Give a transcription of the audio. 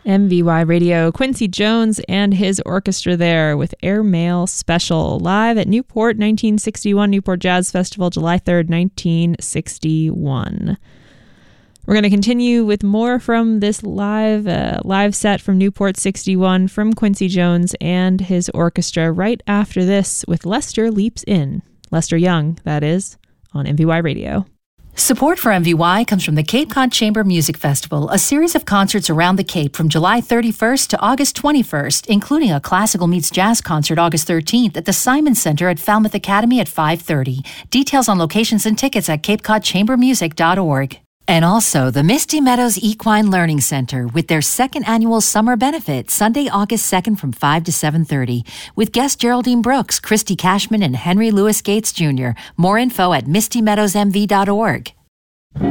MVY Radio, Quincy Jones and his orchestra there with Airmail Special, live at Newport 1961, Newport Jazz Festival, July 3rd, 1961. We're going to continue with more from this live set from Newport 61 from Quincy Jones and his orchestra right after this with Lester Leaps In. Lester Young, that is, on MVY Radio. Support for MVY comes from the Cape Cod Chamber Music Festival, a series of concerts around the Cape from July 31st to August 21st, including a classical meets jazz concert August 13th at the Simon Center at Falmouth Academy at 5:30. Details on locations and tickets at capecodchambermusic.org. And also the Misty Meadows Equine Learning Center with their second annual summer benefit, Sunday, August 2nd from 5 to 7:30, with guests Geraldine Brooks, Christy Cashman, and Henry Louis Gates Jr. More info at mistymeadowsmv.org.